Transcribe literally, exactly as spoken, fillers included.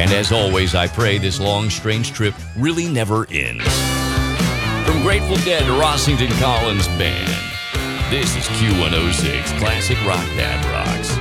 And as always, I pray this long, strange trip really never ends. From Grateful Dead to Rossington Collins Band, this is Q one oh six Classic Rock Dad